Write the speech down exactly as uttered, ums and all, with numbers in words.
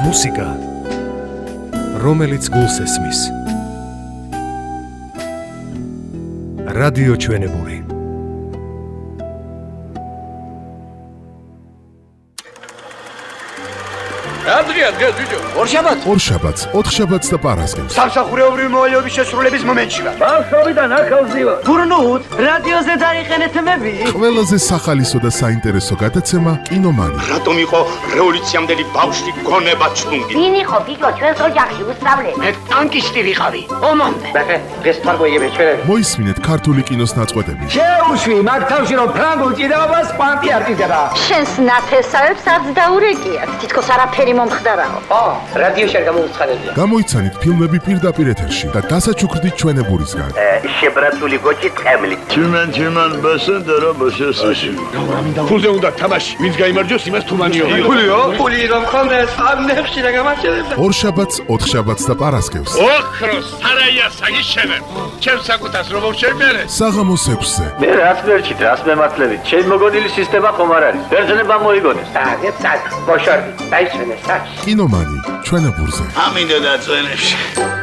მუსიკა, რომელიც გულს ესმის. რადიო ჩვენებური. Adria, Adria, ბიჭო. ორშაბათს? ორშაბათს, ოთხშაბათს და პარასკევს. სამსახურეობრივი მოვალეობის შესრულების მომენტში ვარ. ბავშვობიდან ახალზი ვარ. გურნუთ, რადიოზე დაიყენეთ მები. ყველაზე სახალისო და საინტერესო გადაცემა კინომანი. რატომ იყო რევოლუციამდელი ბავშვი გონება ჩუნგი? ვინ იყო ბიჭო ჩვენს ოჯახში უსწავლე? მე ტანკისტი ვიყავი. ომამდე. ბახე, დღეს თარგოიები ჩვენები. მოისმინეთ ქართული კინოს ნაწყვეტები. შეუშვი, მაგ თავში რომ ფრანგულ ჭიდაობას კვანტი არ ჭიდდება. შენს ნათესავებს არც დაურეკიათ. თითქოს არაფერი მომხდარაო. ო, რადიოში არ გამოუცხადებია. გამოიცანით ფილმები პირდაპირ ეთერში და დასაჩუქრდით ჩვენებურისგან. შებრაცული გოჭი ტყემლი. Чиман, чиман, басендера, басесაში. ფულზე უნდა თამაში. ვინც გაიმარჯვოს, იმას თუმანიო. ფულიო? ფული რომ ხონდეს, ამ ნებში რა გამარჯვებდა. ორშაბათს, ოთხშაბათს და პარასკევს. ოქროს სარაია საგიშენებ. ჩემს საკუთას რომ შევმერე. საღამოს ექვსზე. მე რას მერჩით, რას მემართლებით? ჩემი მოგონილი სისტემა ხომ არ არის. ბერძნება მოიგონეს. აგეთ, აგ, ბოშორდი, დაიშვენეს, აქ. კინომანი ჩვენებურზე. ამინდა დაწვენებში.